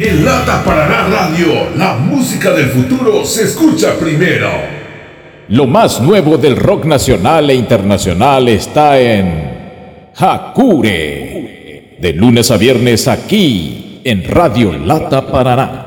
En Lata Paraná Radio, la música del futuro se escucha primero. Lo más nuevo del rock nacional e internacional está en Hakure. De lunes a viernes aquí en Radio Lata Paraná.